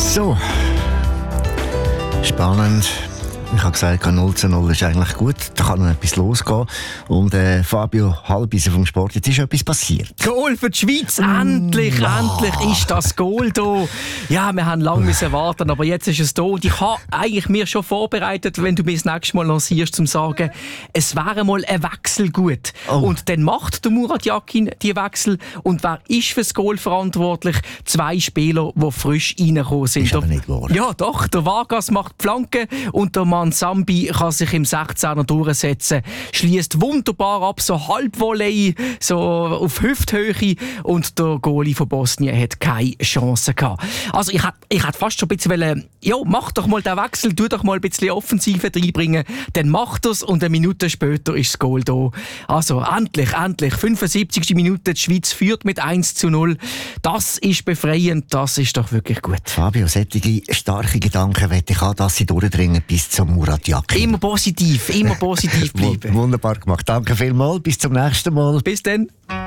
So, spannend. Ich habe gesagt, 0:0 ist eigentlich gut. Da kann noch etwas losgehen. Und Fabio Halbiser vom Sport, jetzt ist etwas passiert. Goal für die Schweiz. Endlich ist das Goal da. Ja, wir haben lange warten, aber jetzt ist es da. Und ich habe eigentlich mir schon vorbereitet, wenn du mich das nächste Mal lancierst, zum sagen, es wäre mal ein Wechsel gut. Oh. Und dann macht der Murat Yakin die Wechsel. Und wer ist für das Goal verantwortlich? 2 Spieler, die frisch reingekommen sind. Ist aber nicht wahr. Ja, doch. Der Vargas macht die Flanke und der Sambi kann sich im 16er durchsetzen, schließt wunderbar ab, so Halbvolley, so auf Hüfthöhe, und der Goalie von Bosnien hat keine Chance gehabt. Also ich hätte fast schon ein bisschen wollen, ja, mach doch mal den Wechsel, tu doch mal ein bisschen Offensive reinbringen, dann macht er's und eine Minute später ist das Goal da. Also endlich, 75. Minute, die Schweiz führt mit 1:0. Das ist befreiend, das ist doch wirklich gut. Fabio, solche starke Gedanken möchte ich haben, dass sie durchdringen bis zum Murat Yakin. Immer positiv bleiben. Wunderbar gemacht. Danke vielmals. Bis zum nächsten Mal. Bis dann.